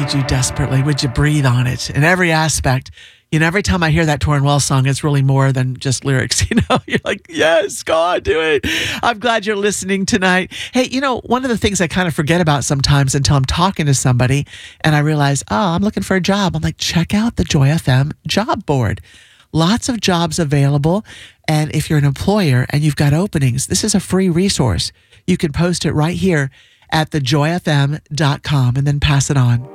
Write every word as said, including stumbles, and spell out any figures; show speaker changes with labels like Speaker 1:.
Speaker 1: need you desperately. Would you breathe on it in every aspect? You know, every time I hear that Torrin Wells song, it's really more than just lyrics. You know, you're like, yes, God, do it. I'm glad you're listening tonight. Hey, you know, one of the things I kind of forget about sometimes until I'm talking to somebody and I realize, oh, I'm looking for a job. I'm like, check out the Joy F M job board. Lots of jobs available. And if you're an employer and you've got openings, this is a free resource. You can post it right here at the joy f m dot com and then pass it on.